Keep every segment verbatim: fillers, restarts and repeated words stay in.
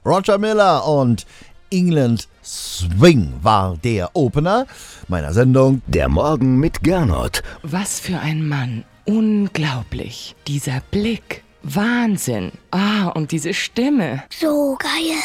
Roger Miller und England Swing war der Opener meiner Sendung Der Morgen mit Gernot. Was für ein Mann. Unglaublich. Dieser Blick. Wahnsinn. Ah, und diese Stimme. So geil.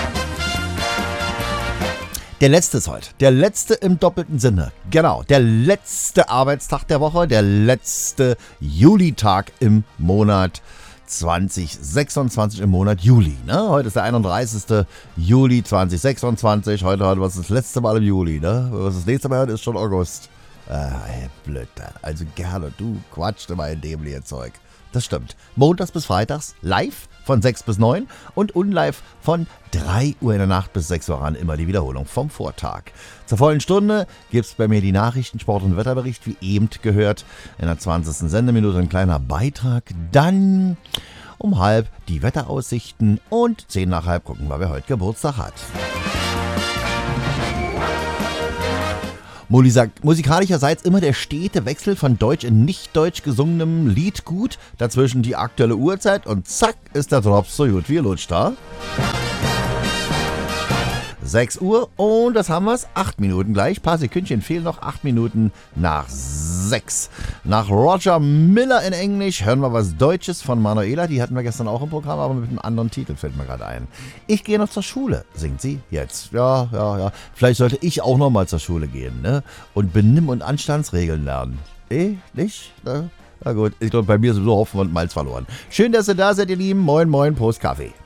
Der letzte ist heute. Der letzte im doppelten Sinne. Genau. Der letzte Arbeitstag der Woche. Der letzte Julitag im Monat zwanzig sechsundzwanzig, im Monat Juli. Ne? Heute ist der einunddreißigste Juli zwanzig sechsundzwanzig. Heute, heute was das letzte Mal im Juli. Ne? Was das nächste Mal hört, ist schon August. Ah, ey, blöd. Also gerne, du quatscht immer in dem Zeug. Das stimmt. Montags bis freitags live von sechs bis neun und unlive von drei Uhr in der Nacht bis sechs Uhr an. Immer die Wiederholung vom Vortag. Zur vollen Stunde gibt es bei mir die Nachrichten, Sport- und Wetterbericht, wie eben gehört. In der zwanzigsten Sendeminute ein kleiner Beitrag. Dann um halb die Wetteraussichten und zehn nach halb gucken wir, wer heute Geburtstag hat. Musikalischerseits immer der stete Wechsel von deutsch in nicht deutsch gesungenem Liedgut, dazwischen die aktuelle Uhrzeit und zack ist der Drops so gut wie lutscht da. sechs Uhr und das haben wir's, acht Minuten gleich, paar Sekündchen fehlen noch, acht Minuten nach sechs. Nach Roger Miller in Englisch hören wir was Deutsches von Manuela, die hatten wir gestern auch im Programm, aber mit einem anderen Titel fällt mir gerade ein. Ich gehe noch zur Schule, singt sie jetzt. Ja, ja, ja, vielleicht sollte ich auch noch mal zur Schule gehen, ne? Und Benimm- und Anstandsregeln lernen. Eh, nicht? Ne? Na gut, ich glaube, bei mir ist sowieso Hopfen und Malz verloren. Schön, dass ihr da seid, ihr Lieben. Moin, moin, Prost, Kaffee.